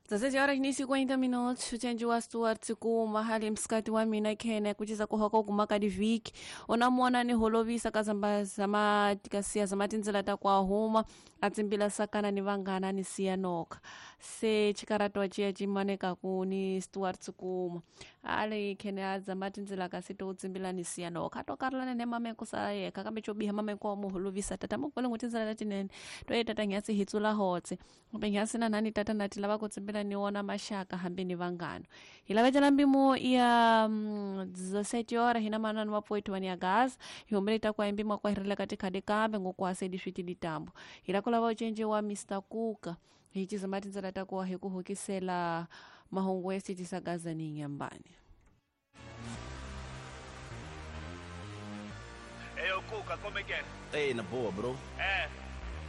17 horas ni 50 minutos ucenji wa Stuart kuma hali msikati wa mina kene kuchiza kuhoko kumaka diviki unamwona ni holovisa kazamba kasia zamatinzila takwa huma atimbila sakana ni vangana ni siya noka se chikarato achia chimaneka kuni Stuart kuma hali kene azamatinzila kasito utimbila ni siya noka tokarlana ne mameko saye kakambe chobiha mameko wa muholovisa tata mkwele ngutinzila tatinene toe tata ngiasi hitsula hote mpengiasi na nani tata natila wako tsimbila niona mashaka hambini vangano ilawejala mbimo ya 17 horas hina manano mapoito wani ya gas hiumbele itakuwa mbimo kwa hirila katika dekambe ngokuwa sedi shwiti ditambo ilakola wa uchenje wa Mr. Kuka hichi zamati nzala takuwa hikuhukisela mahongo esti tisagaza ni nyambani. Hey, yo, Kuka, come again. Hey, na boa, bro.